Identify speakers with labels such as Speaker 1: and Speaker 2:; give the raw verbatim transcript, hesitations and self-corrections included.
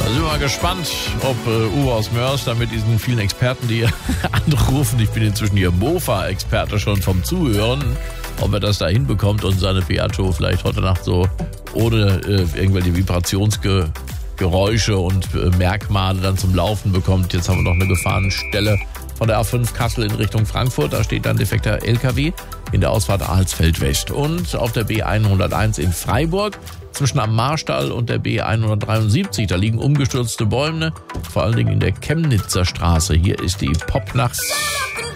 Speaker 1: Da sind wir mal gespannt, ob äh, Uwe aus Mörs da mit diesen vielen Experten, die anrufen, ich bin inzwischen hier Mofa-Experte schon vom Zuhören, ob er das da hinbekommt und seine Piaggio vielleicht heute Nacht so ohne äh, irgendwelche Vibrationsgeräusche und äh, Merkmale dann zum Laufen bekommt. Jetzt haben wir noch eine Gefahrenstelle von der A fünf Kassel in Richtung Frankfurt. Da steht ein defekter L K W in der Ausfahrt Alsfeld West. Und auf der B hunderteins in Freiburg zwischen am Marstall und der B hundertdreiundsiebzig. Da liegen umgestürzte Bäume, vor allen Dingen in der Chemnitzer Straße. Hier ist die Popnacht.